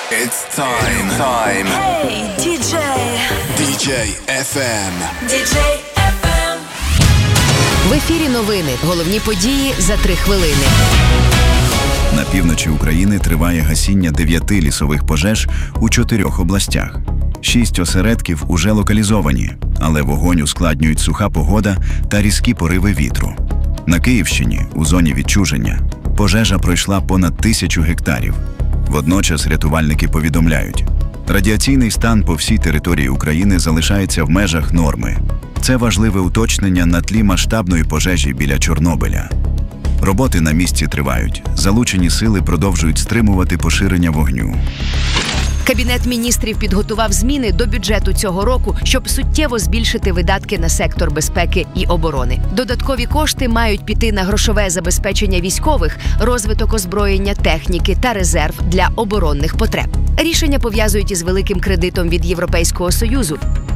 It's time. Hey, DJ. DJ FM. DJ FM. В ефірі новини. Головні події за 3 хвилини. На півночі України триває гасіння 9 лісових пожеж у 4 областях. 6 осередків уже локалізовані, але вогонь ускладнюють суха погода та різкі пориви вітру. На Київщині, у зоні відчуження, пожежа пройшла понад 1000 гектарів. Водночас рятувальники повідомляють, радіаційний стан по всій території України залишається в межах норми. Це важливе уточнення на тлі масштабної пожежі біля Чорнобиля. Роботи на місці тривають. Залучені сили продовжують стримувати поширення вогню. Кабінет міністрів підготував зміни до бюджету цього року, щоб суттєво збільшити видатки на сектор безпеки і оборони. Додаткові кошти мають піти на грошове забезпечення військових, розвиток озброєння, техніки та резерв для оборонних потреб. Рішення пов'язують із великим кредитом від Європейського Союзу.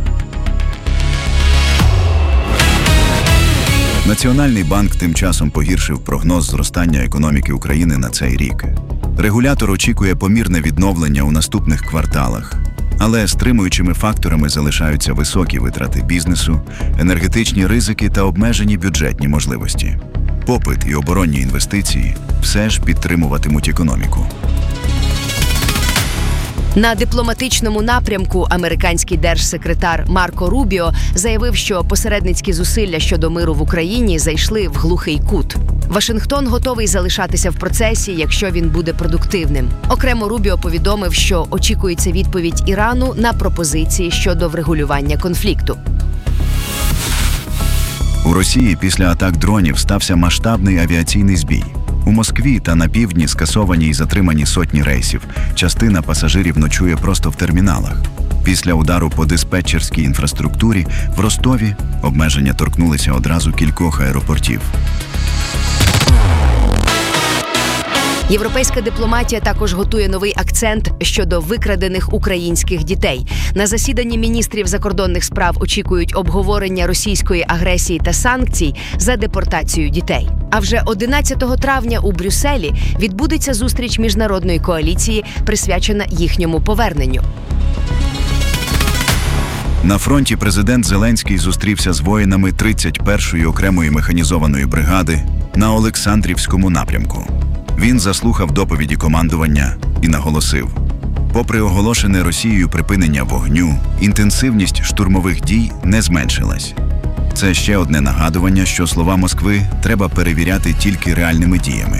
Національний банк тим часом погіршив прогноз зростання економіки України на цей рік. Регулятор очікує помірне відновлення у наступних кварталах. Але стримуючими факторами залишаються високі витрати бізнесу, енергетичні ризики та обмежені бюджетні можливості. Попит і оборонні інвестиції все ж підтримуватимуть економіку. На дипломатичному напрямку американський держсекретар Марко Рубіо заявив, що посередницькі зусилля щодо миру в Україні зайшли в глухий кут. Вашингтон готовий залишатися в процесі, якщо він буде продуктивним. Окремо Рубіо повідомив, що очікується відповідь Ірану на пропозиції щодо врегулювання конфлікту. У Росії після атак дронів стався масштабний авіаційний збій. У Москві та на півдні скасовані і затримані сотні рейсів. Частина пасажирів ночує просто в терміналах. Після удару по диспетчерській інфраструктурі в Ростові обмеження торкнулися одразу кількох аеропортів. Європейська дипломатія також готує новий акцент щодо викрадених українських дітей. На засіданні міністрів закордонних справ очікують обговорення російської агресії та санкцій за депортацію дітей. А вже 11 травня у Брюсселі відбудеться зустріч міжнародної коаліції, присвячена їхньому поверненню. На фронті президент Зеленський зустрівся з воїнами 31-ї окремої механізованої бригади на Олександрівському напрямку. Він заслухав доповіді командування і наголосив: попри оголошене Росією припинення вогню, інтенсивність штурмових дій не зменшилась. Це ще одне нагадування, що слова Москви треба перевіряти тільки реальними діями.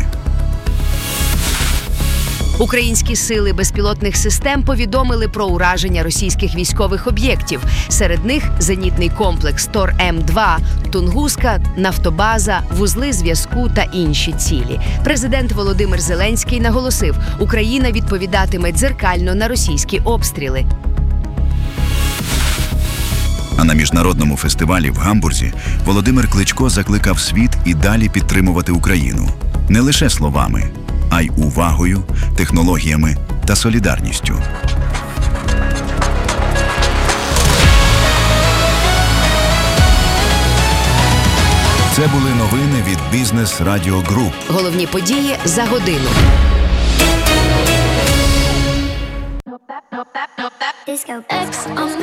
Українські сили безпілотних систем повідомили про ураження російських військових об'єктів. Серед них зенітний комплекс Тор-М2, Тунгуска, нафтобаза, вузли зв'язку та інші цілі. Президент Володимир Зеленський наголосив, Україна відповідатиме дзеркально на російські обстріли. А на міжнародному фестивалі в Гамбурзі Володимир Кличко закликав світ і далі підтримувати Україну. Не лише словами, а й увагою, технологіями та солідарністю. Це були новини від Business Radio Group. Головні події за годину. Disco X on